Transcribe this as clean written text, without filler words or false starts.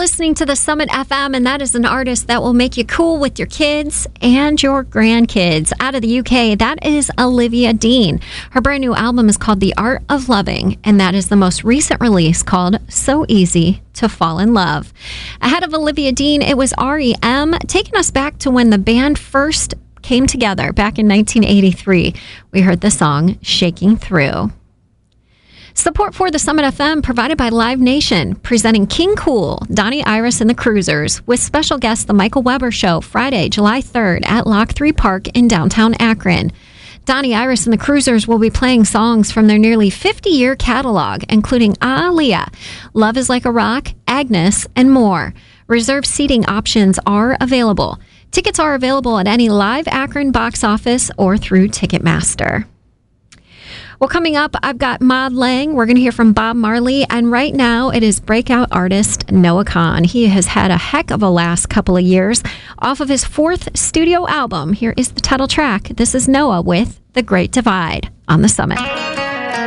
listening to the Summit FM, and that is an artist that will make you cool with your kids and your grandkids. Out of the UK, that is Olivia Dean. Her brand new album is called The Art of Loving, and that is the most recent release called So Easy to Fall in Love. Ahead of Olivia Dean, it was REM, taking us back to when the band first came together back in 1983. We heard the song Shaking Through. Support for the Summit FM provided by Live Nation, presenting King Cool, Donnie Iris and the Cruisers, with special guest The Michael Weber Show, Friday, July 3rd at Lock 3 Park in downtown Akron. Donnie Iris and the Cruisers will be playing songs from their nearly 50-year catalog, including Aaliyah, Love is Like a Rock, Agnes, and more. Reserved seating options are available. Tickets are available at any Live Akron box office or through Ticketmaster. Well, coming up, I've got Maud Lang. We're going to hear from Bob Marley. And right now, it is breakout artist Noah Kahan. He has had a heck of a last couple of years. Off of his 4th studio album, here is the title track. This is Noah with The Great Divide on The Summit.